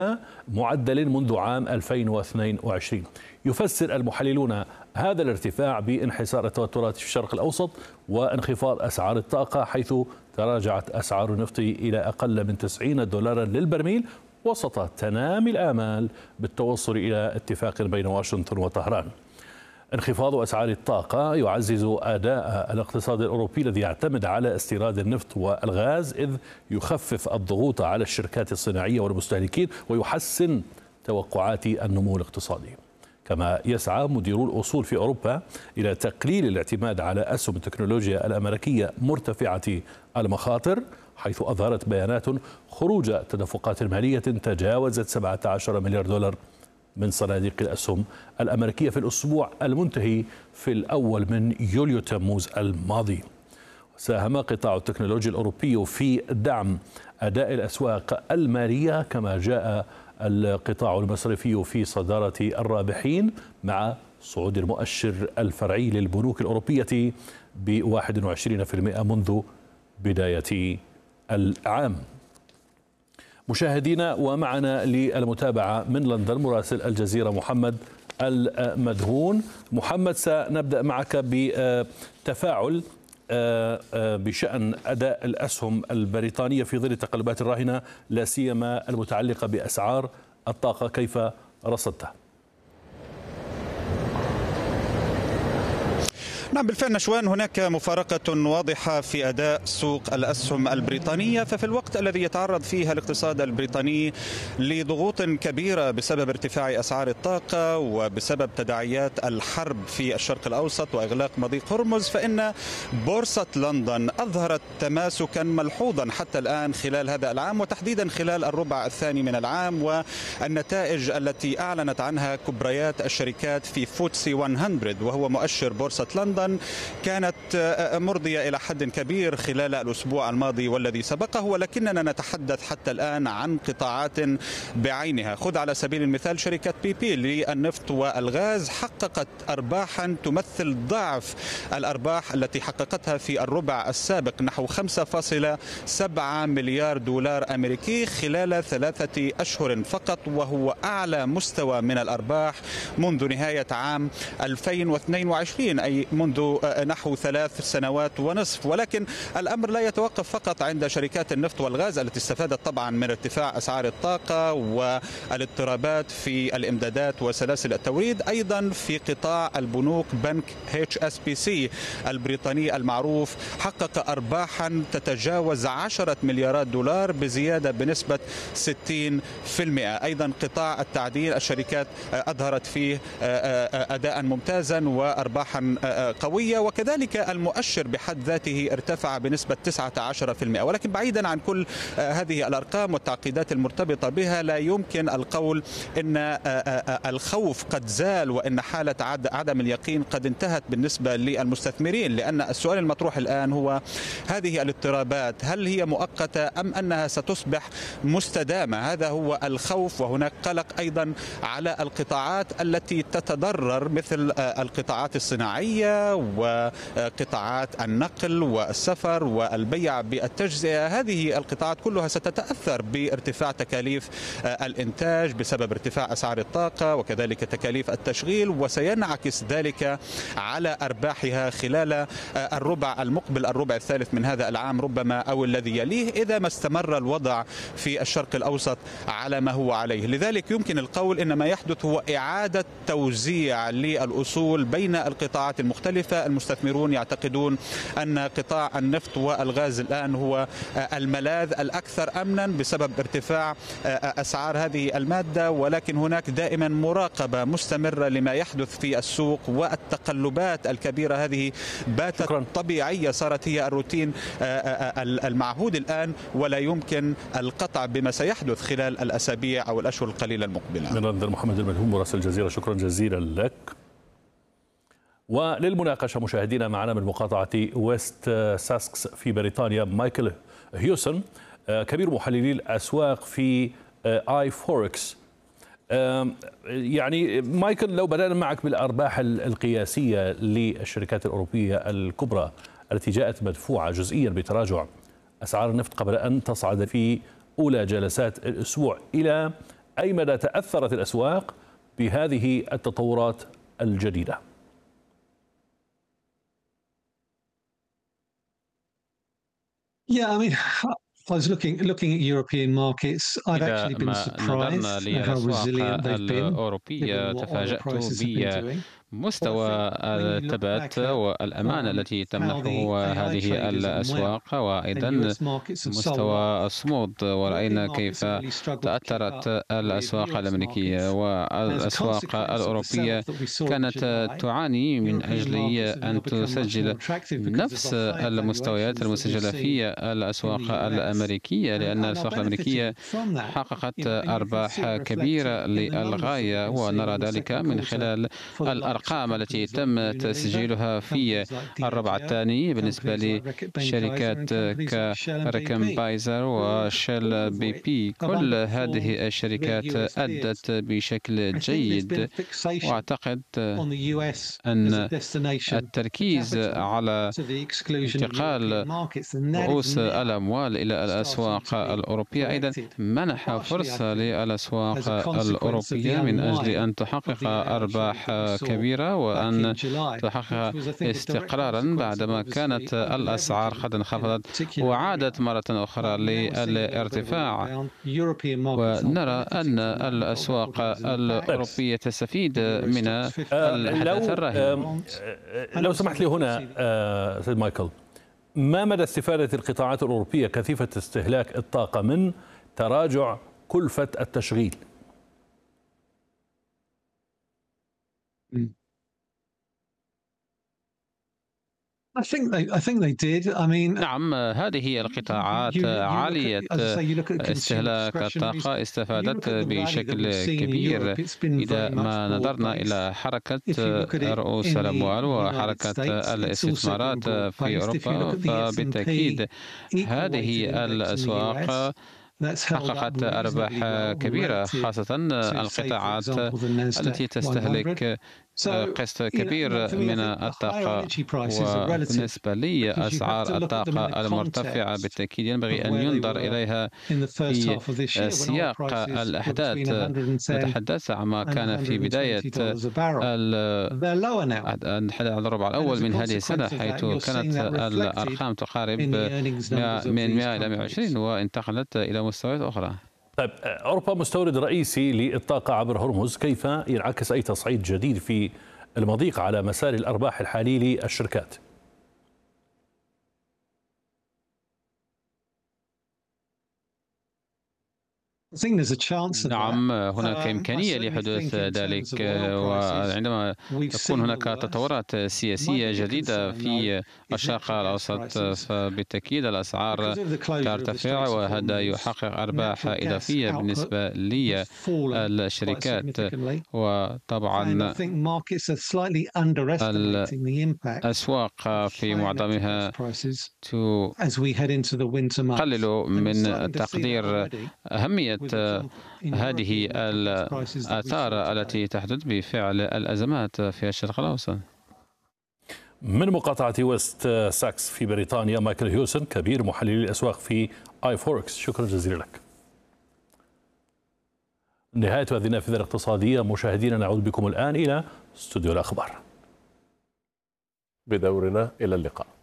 معدل منذ عام 2022. يفسر المحللون هذا الارتفاع بانحسار التوترات في الشرق الأوسط وانخفاض أسعار الطاقة، حيث تراجعت أسعار النفط إلى أقل من 90 دولارا للبرميل وسط تنامي الآمال بالتوصل إلى اتفاق بين واشنطن وطهران. انخفاض أسعار الطاقة يعزز أداء الاقتصاد الأوروبي الذي يعتمد على استيراد النفط والغاز، إذ يخفف الضغوط على الشركات الصناعية والمستهلكين ويحسن توقعات النمو الاقتصادي. كما يسعى مديرو الأصول في أوروبا إلى تقليل الاعتماد على أسهم التكنولوجيا الأمريكية مرتفعة المخاطر، حيث أظهرت بيانات خروج تدفقات مالية تجاوزت 17 مليار دولار من صناديق الأسهم الأمريكية في الأسبوع المنتهي في الأول من يوليو تموز الماضي. ساهم قطاع التكنولوجيا الأوروبي في دعم أداء الأسواق المالية، كما جاء القطاع المصرفي في صدارة الرابحين مع صعود المؤشر الفرعي للبنوك الأوروبية ب 21% منذ بداية العام. مشاهدينا، ومعنا للمتابعة من لندن مراسل الجزيرة محمد المدهون. محمد، سنبدأ معك بتفاعل بشأن أداء الأسهم البريطانية في ظل التقلبات الراهنة، لا سيما المتعلقة بأسعار الطاقة، كيف رصدتها؟ نعم بالفعل نشوان، هناك مفارقة واضحة في أداء سوق الأسهم البريطانية. ففي الوقت الذي يتعرض فيه الاقتصاد البريطاني لضغوط كبيرة بسبب ارتفاع أسعار الطاقة وبسبب تداعيات الحرب في الشرق الأوسط وإغلاق مضيق هرمز، فإن بورصة لندن أظهرت تماسكا ملحوظا حتى الآن خلال هذا العام، وتحديدا خلال الربع الثاني من العام. والنتائج التي أعلنت عنها كبريات الشركات في فوتسي 100 وهو مؤشر بورصة لندن كانت مرضية إلى حد كبير خلال الأسبوع الماضي والذي سبقه، ولكننا نتحدث حتى الآن عن قطاعات بعينها. خذ على سبيل المثال شركة بي بي للنفط والغاز، حققت أرباحا تمثل ضعف الأرباح التي حققتها في الربع السابق، نحو 5.7 مليار دولار أمريكي خلال 3 أشهر فقط، وهو أعلى مستوى من الأرباح منذ نهاية عام 2022، أي منذ نحو 3 سنوات ونصف. ولكن الأمر لا يتوقف فقط عند شركات النفط والغاز التي استفادت طبعا من ارتفاع أسعار الطاقة والاضطرابات في الإمدادات وسلاسل التوريد. أيضا في قطاع البنوك، بنك HSBC البريطاني المعروف حقق أرباحا تتجاوز 10 مليارات دولار بزيادة بنسبة 60%. أيضا قطاع التعدين، الشركات أظهرت فيه أداء ممتازا وأرباحا قوية، وكذلك المؤشر بحد ذاته ارتفع بنسبة 19%. ولكن بعيدا عن كل هذه الأرقام والتعقيدات المرتبطة بها، لا يمكن القول إن الخوف قد زال وإن حالة عدم اليقين قد انتهت بالنسبة للمستثمرين، لأن السؤال المطروح الآن هو هذه الاضطرابات هل هي مؤقتة أم أنها ستصبح مستدامة؟ هذا هو الخوف. وهناك قلق أيضا على القطاعات التي تتضرر مثل القطاعات الصناعية وقطاعات النقل والسفر والبيع بالتجزئة. هذه القطاعات كلها ستتأثر بارتفاع تكاليف الإنتاج بسبب ارتفاع أسعار الطاقة وكذلك تكاليف التشغيل، وسينعكس ذلك على أرباحها خلال الربع المقبل، الربع الثالث من هذا العام ربما أو الذي يليه، إذا ما استمر الوضع في الشرق الأوسط على ما هو عليه. لذلك يمكن القول إن ما يحدث هو إعادة توزيع للأصول بين القطاعات المختلفة. المستثمرون يعتقدون أن قطاع النفط والغاز الآن هو الملاذ الأكثر أمنا بسبب ارتفاع أسعار هذه المادة، ولكن هناك دائما مراقبة مستمرة لما يحدث في السوق، والتقلبات الكبيرة هذه باتت طبيعية، صارت هي الروتين المعهود الآن، ولا يمكن القطع بما سيحدث خلال الأسابيع أو الأشهر القليلة المقبلة. من لندن محمد المدهون مراسل الجزيرة، شكرا جزيلا لك. وللمناقشة مشاهدينا معنا من مقاطعة ويست ساسكس في بريطانيا مايكل هيوسن، كبير محللي الأسواق في آي فوركس. يعني مايكل، لو بدأنا معك بالأرباح القياسية للشركات الأوروبية الكبرى التي جاءت مدفوعة جزئيا بتراجع أسعار النفط قبل أن تصعد في أولى جلسات الأسبوع إلى أي مدى تأثرت الأسواق بهذه التطورات الجديدة؟ Yeah, I mean, I was looking at European markets. I've إذا actually been ما نظرنا surprised at how للأسواق resilient they've been, الأوروبية given what oil تفاجأت prices have been doing. بمستوى الثبات والأمان التي تمنحه هذه الأسواق، وأيضا مستوى الصمود. ورأينا كيف تأثرت الأسواق الأمريكية والأسواق الأوروبية كانت تعاني من أجل أن تسجل نفس المستويات المسجلة في الأسواق الأمريكية، لأن الأسواق الأمريكية حققت أرباح كبيرة للغاية، ونرى ذلك من خلال الأرقام التي تم تسجيلها في الربع الثاني بالنسبة لشركات كريكن بايزر وشيل بي بي. كل هذه الشركات أدت بشكل جيد، وأعتقد أن التركيز على انتقال رؤوس الأموال إلى الأسواق الأوروبية أيضا منح فرصة للأسواق الأوروبية من أجل أن تحقق أرباح كبيرة وأن تحقق استقرارا بعدما كانت الأسعار قد انخفضت وعادت مرة أخرى للارتفاع. ونرى أن الأسواق الأوروبية تستفيد من الحدث الراهن. لو سمحت لي هنا سيد مايكل، ما مدى استفادة القطاعات الأوروبية كثيفة استهلاك الطاقة من تراجع كلفة التشغيل؟ نعم، هذه القطاعات عالية استهلاك الطاقة استفادت بشكل كبير. إذا ما نظرنا إلى حركة رؤوس الأموال وحركة الاستثمارات في أوروبا، فبالتأكيد هذه الأسواق حققت أرباح كبيرة، خاصة القطاعات التي تستهلك قسط كبير من الطاقة. وبالنسبة لي أسعار الطاقة المرتفعة بالتأكيد ينبغي أن ينظر إليها في سياق الأحداث. نتحدث عما كان في بداية الربع الأول من هذه السنة، حيث كانت الأرقام تقارب من 100 إلى 120 وانتقلت إلى مستويات أخرى. طيب، أوروبا مستورد رئيسي للطاقة عبر هرمز، كيف ينعكس أي تصعيد جديد في المضيق على مسار الأرباح الحالي للشركات؟ نعم، هناك إمكانية لحدوث ذلك، وعندما تكون هناك تطورات سياسية جديدة في الشرق الأوسط فبالتأكيد الأسعار ترتفع، وهذا يحقق أرباح إضافية بالنسبة للشركات. وطبعا الأسواق في معظمها تقلل من تقدير أهمية هذه الآثار التي تحدث بفعل الأزمات في الشرق الأوسط. من مقاطعة ويست ساكس في بريطانيا، مايكل هيوسن كبير محللي الأسواق في iForex، شكرا جزيلا لك. نهاية هذه النافذة الاقتصادية مشاهدينا، نعود بكم الآن إلى استوديو الأخبار. بدورنا إلى اللقاء.